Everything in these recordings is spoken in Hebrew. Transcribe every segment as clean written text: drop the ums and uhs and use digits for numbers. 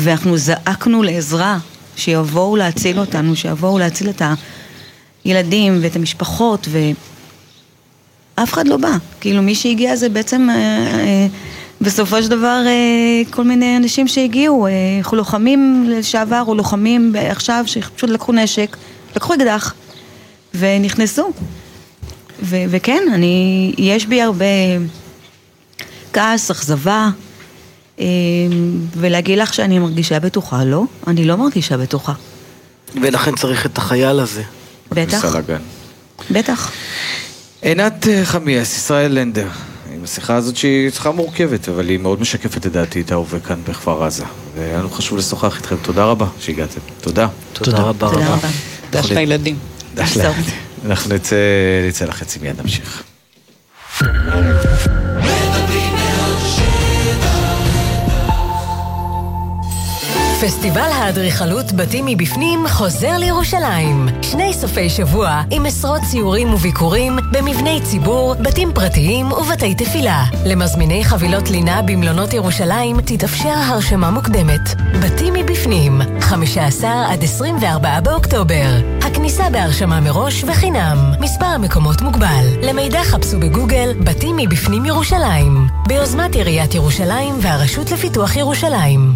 ואנחנו זעקנו לעזרה, שיבואו להציל אותנו, שיבואו להציל את הילדים ואת המשפחות, ואף אחד לא בא. כאילו מי שהגיע זה בעצם בסופו של דבר כל מיני אנשים שהגיעו, לוחמים לשעבר או לוחמים עכשיו שפשוט לקחו נשק, לקחו אקדח ונכנסו. וכן, יש בי הרבה כעס, אכזבה, ולהגיד לך שאני מרגישה בטוחה, לא? אני לא מרגישה בטוחה. ולכן צריך את החייל הזה. בטח. בטח. עינת חמיאס, ישראל לנדר, עם השיחה הזאת שהיא שיחה מורכבת, אבל היא מאוד משקפת לדעתי את ההווה כאן בכפר עזה. והיה לנו חשוב לשוחח איתכם. תודה רבה שהגעתם. תודה. תודה רבה. תודה רבה. דש לילדים. דש לילדים. אנחנו נצא לחצי מיד, נמשיך. פסטיבל האדריכלות בתים מבפנים חוזר לירושלים. 2 סופי שבוע עם עשרות ציורים וביקורים במבני ציבור, בתים פרטיים ובתי תפילה. למזמיני חבילות לינה במלונות ירושלים תתאפשר הרשמה מוקדמת. בתים מבפנים, 15 עד 24 באוקטובר. הכניסה בהרשמה מראש וחינם. מספר המקומות מוגבל. למידע חפשו בגוגל בתים מבפנים ירושלים. ביוזמת עיריית ירושלים והרשות לפיתוח ירושלים.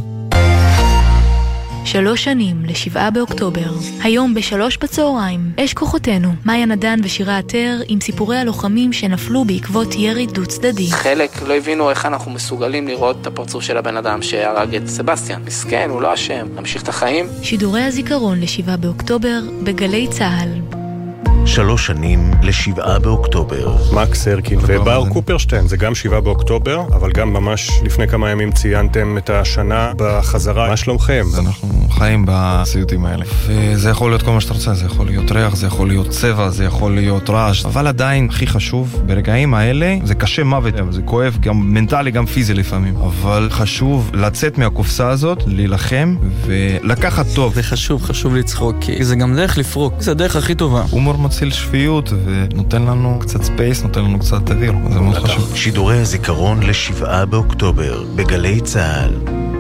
3 שנים ל7 באוקטובר. היום ב3 בצהריים, אש כוחותינו, מאיה נדן ושירה עטר עם סיפורי הלוחמים שנפלו בעקבות ירי דו צדדי. חלק לא הבינו איך אנחנו מסוגלים לראות את הפרצוף של הבן אדם שהרג את סבסטיאן. מסכן, הוא לא אשם, נמשיך את החיים. שידורי הזיכרון ל7 באוקטובר בגלי צהל. 3 שנים ל7 באוקטובר. מקס הרקין ובר קופרשטיין, זה גם 7 באוקטובר, אבל גם ממש לפני כמה ימים ציינתם את השנה בחזרה. מה שלומכם? אנחנו חיים בסיוטים האלה, וזה יכול להיות כל מה שאתה רוצה, זה יכול להיות ריח, זה יכול להיות צבע, זה יכול להיות רעש, אבל עדיין הכי חשוב, ברגעים האלה, זה קשה מוות, זה כואב גם מנטלי, גם פיזי לפעמים, אבל חשוב לצאת מהקופסה הזאת, להילחם ולקחת טוב. זה חשוב לצחוק, כי זה גם דרך לפרוק, זה הדרך הכי טובה. הומור מציל שפיות ונותן לנו קצת ספייס, נותן לנו קצת אוויר, זה מאוד חשוב. שידורי הזיכרון ל7 באוקטובר בגלי צהל.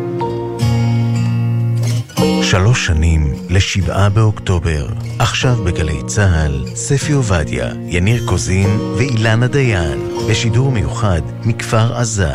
3 שנים ל7 באוקטובר. עכשיו בגלי צהל, ספי עובדיה, יניר קוזין ואילנה דיין, בשידור מיוחד מכפר עזה.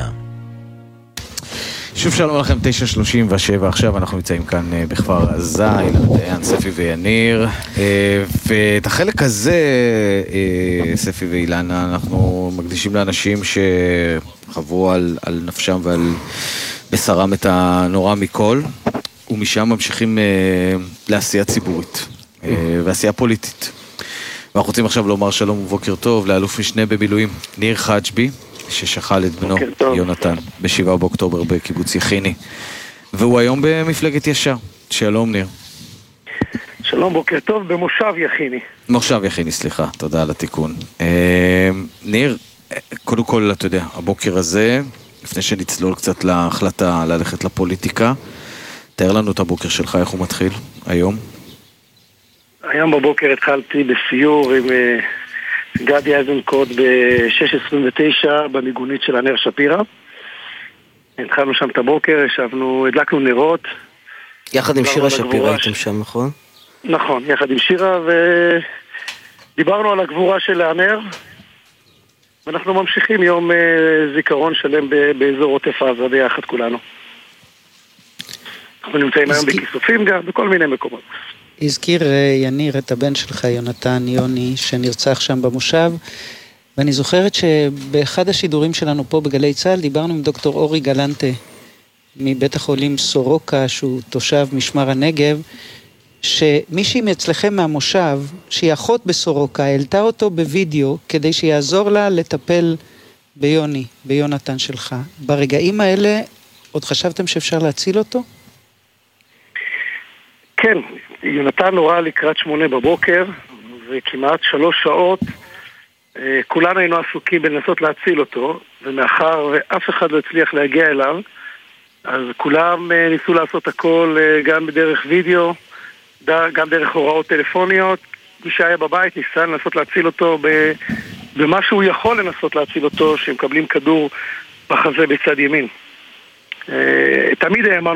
שוב שלום לכם, 9:37, עכשיו אנחנו נמצאים כאן בכפר עזה, אילנה דיין, ספי ויניר, ואת החלק הזה, ספי ואילנה, אנחנו מקדישים לאנשים שחוו על נפשם ועל בשרם את הנורא מכל, ומשם ממשיכים לעשייה ציבורית ועשייה פוליטית. ואנחנו רוצים עכשיו לומר שלום ובוקר טוב לאלוף משנה במילואים ניר חג'בי, ששכל את בנו יונתן ב7 באוקטובר בקיבוץ יחיני, והוא היום במפלגת ישר. שלום ניר. שלום, בוקר טוב, במושב יחיני. מושב יחיני, סליחה, תודה על התיקון. ניר, קודם כל, אתה יודע, הבוקר הזה, לפני שנצלול קצת להחלטה ללכת לפוליטיקה, תאר לנו את הבוקר שלך, איך הוא מתחיל היום? היום בבוקר התחלתי בסיור עם גדי איזנקוט ב-6:29 במיגונית של הנר שפירא. התחלנו שם את הבוקר, הדלקנו נרות. יחד עם שירה שפירא הייתם שם, נכון? נכון, יחד עם שירה, ודיברנו על הגבורה של הנר, ואנחנו ממשיכים יום זיכרון שלם באזור עוטף עזה ביחד כולנו. אנחנו נמצאים היום בכיסופים גם, בכל מיני מקומות. הזכיר יניר את הבן שלך, יונתן יוני, שנרצח שם במושב, ואני זוכרת שבאחד השידורים שלנו פה בגלי צהל, דיברנו עם דוקטור אורי גלנטה, מבית החולים סורוקה, שהוא תושב משמר הנגב, שמישהי מאצלכם מהמושב, שהיא אחות בסורוקה, העלתה אותו בווידאו, כדי שיעזור לה לטפל ביוני, ביונתן שלך. ברגעים האלה, עוד חשבתם שאפשר להציל אותו? כן, יונתן נורא לקראת 8 בבוקר, וכמעט 3 שעות, כולנו היינו עסוקים בלנסות להציל אותו, ומאחר ואף אחד לא הצליח להגיע אליו, אז כולם ניסו לעשות הכל גם בדרך וידאו, גם דרך הוראות טלפוניות. מי שהיה בבית ניסה לנסות להציל אותו במה שהוא יכול לנסות להציל אותו, שמקבלים כדור בחזה בצד ימין. תמיד האמנו